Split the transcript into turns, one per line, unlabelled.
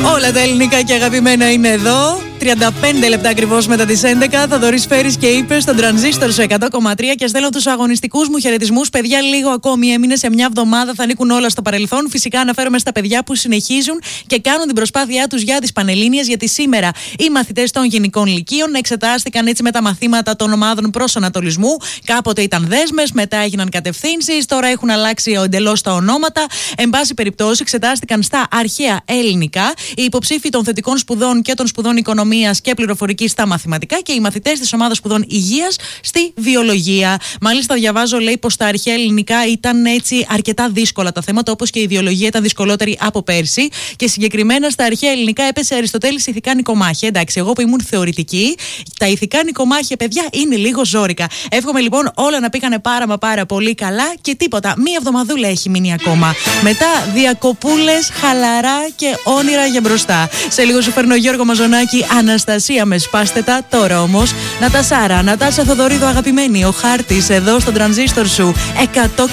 Όλα τα ελληνικά και αγαπημένα είναι εδώ. 35 λεπτά ακριβώς μετά τις 11. Θοδωρής Φέρης και είπε στον Τρανζίστορ στο 100,3 και στέλνω τους αγωνιστικούς μου χαιρετισμούς. Παιδιά, λίγο ακόμη έμεινε, σε μια εβδομάδα θα ανήκουν όλα στο παρελθόν. Φυσικά αναφέρομαι στα παιδιά που συνεχίζουν και κάνουν την προσπάθειά τους για τις Πανελλήνιες, γιατί σήμερα οι μαθητές των γενικών λυκείων εξετάστηκαν έτσι με τα μαθήματα των ομάδων προσανατολισμού. Κάποτε ήταν δέσμες, μετά έγιναν κατευθύνσεις, τώρα έχουν αλλάξει εντελώς τα ονόματα. Εν πάση περιπτώσει, εξετάστηκαν στα αρχαία ελληνικά οι υποψήφοι των θετικών σπουδών και των σπουδών οικονομίας και πληροφορικής στα μαθηματικά και οι μαθητές της ομάδας σπουδών υγείας στη βιολογία. Μάλιστα, διαβάζω, λέει, πως στα αρχαία ελληνικά ήταν έτσι αρκετά δύσκολα τα θέματα, όπως και η βιολογία ήταν δυσκολότερη από πέρσι. Και συγκεκριμένα στα αρχαία ελληνικά έπεσε Αριστοτέλης ηθικά νοικομάχια. Εντάξει, εγώ που ήμουν θεωρητική, τα ηθικά νοικομάχια, παιδιά, είναι λίγο ζόρικα. Εύχομαι λοιπόν όλα να πήγανε πάρα πολύ καλά και τίποτα. Μία εβδομαδούλα έχει μείνει ακόμα. Μετά διακοπούλες, χαλαρά και όνειρα για μπροστά. Σε λίγο σου φέρνω Γιώργο Μαζονάκη, Αναστασία με σπάστε τα. Τώρα όμως Νατάσα Θοδωρίδου αγαπημένη, ο χάρτης εδώ στον Τρανζίστορ σου 100,3.